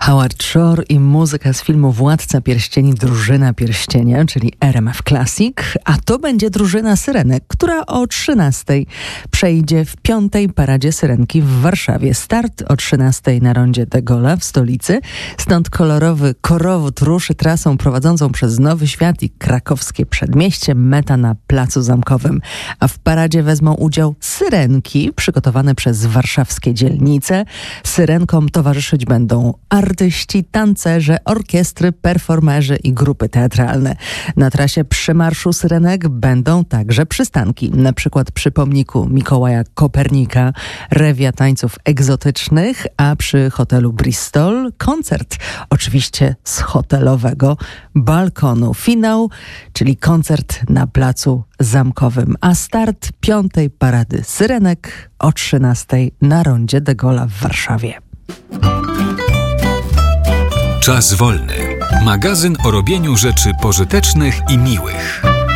Howard Shore i muzyka z filmu Władca Pierścieni, Drużyna Pierścienia, czyli RMF Classic, a to będzie Drużyna Syrenek, która o 13:00 przejdzie w 5. Paradzie Syrenki w Warszawie. Start o 13:00 na rondzie de Gaulle'a w stolicy, stąd kolorowy korowód ruszy trasą prowadzącą przez Nowy Świat i krakowskie przedmieście, meta na Placu Zamkowym. A w paradzie wezmą udział syrenki przygotowane przez warszawskie dzielnice. Syrenkom towarzyszyć będą artyści, tancerze, orkiestry, performerzy i grupy teatralne. Na trasie przymarszu syrenek będą także przystanki, na przykład przy pomniku Mikołaja Kopernika, rewia tańców egzotycznych, a przy hotelu Bristol koncert, oczywiście z hotelowego balkonu. Finał, czyli koncert na Placu Zamkowym, a start 5. Parady Syrenek o 13:00 na rondzie de Gaulle'a w Warszawie. Czas wolny. Magazyn o robieniu rzeczy pożytecznych i miłych.